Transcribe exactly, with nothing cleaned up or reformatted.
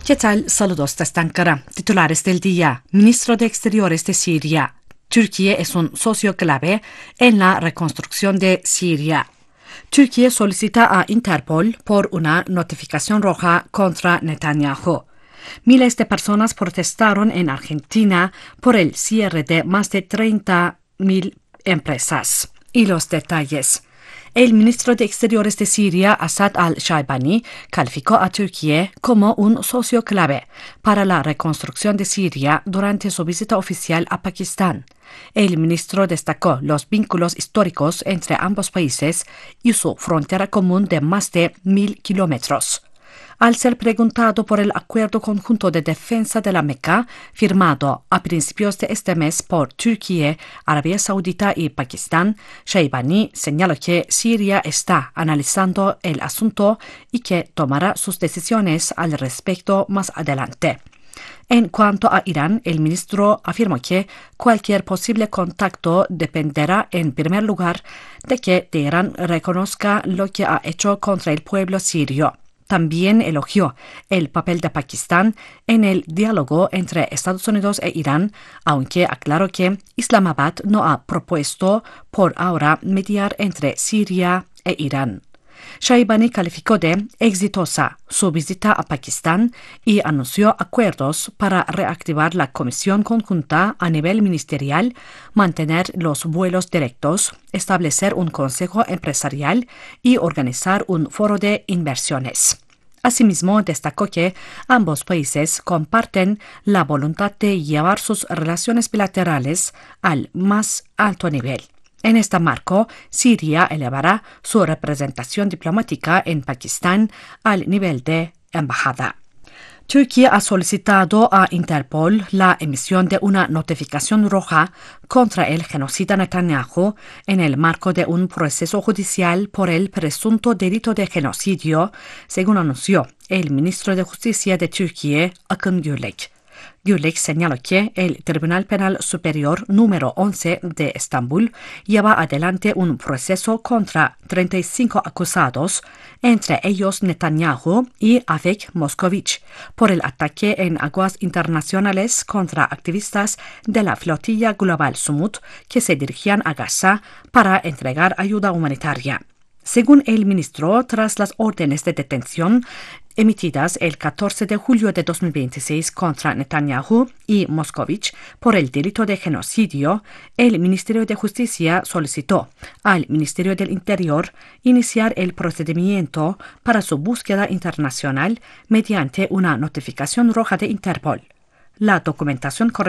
¿Qué tal? Saludos desde Ankara. Titulares del día. Ministro de Exteriores de Siria. Türkiye es un socio clave en la reconstrucción de Siria. Türkiye solicita a Interpol por una notificación roja contra Netanyahu. Miles de personas protestaron en Argentina por el cierre de más de treinta mil empresas. Y los detalles. El ministro de Exteriores de Siria, Asad al-Shaibani, calificó a Turquía como un socio clave para la reconstrucción de Siria durante su visita oficial a Pakistán. El ministro destacó los vínculos históricos entre ambos países y su frontera común de más de mil kilómetros. Al ser preguntado por el Acuerdo Conjunto de Defensa de la Meca, firmado a principios de este mes por Turquía, Arabia Saudita y Pakistán, Shaibani señaló que Siria está analizando el asunto y que tomará sus decisiones al respecto más adelante. En cuanto a Irán, el ministro afirmó que cualquier posible contacto dependerá en primer lugar de que Teherán reconozca lo que ha hecho contra el pueblo sirio. También elogió el papel de Pakistán en el diálogo entre Estados Unidos e Irán, aunque aclaró que Islamabad no ha propuesto por ahora mediar entre Siria e Irán. Shaibani calificó de exitosa su visita a Pakistán y anunció acuerdos para reactivar la comisión conjunta a nivel ministerial, mantener los vuelos directos, establecer un consejo empresarial y organizar un foro de inversiones. Asimismo, destacó que ambos países comparten la voluntad de llevar sus relaciones bilaterales al más alto nivel. En este marco, Siria elevará su representación diplomática en Pakistán al nivel de embajada. Turquía ha solicitado a Interpol la emisión de una notificación roja contra el genocida Netanyahu en el marco de un proceso judicial por el presunto delito de genocidio, según anunció el ministro de Justicia de Turquía, Akın Gürlek. Gürlek señaló que el Tribunal Penal Superior número once de Estambul lleva adelante un proceso contra treinta y cinco acusados, entre ellos Netanyahu y Avek Moskovich, por el ataque en aguas internacionales contra activistas de la flotilla global Sumut que se dirigían a Gaza para entregar ayuda humanitaria. Según el ministro, tras las órdenes de detención emitidas el catorce de julio de dos mil veintiséis contra Netanyahu y Moskovich por el delito de genocidio, el Ministerio de Justicia solicitó al Ministerio del Interior iniciar el procedimiento para su búsqueda internacional mediante una notificación roja de Interpol. La documentación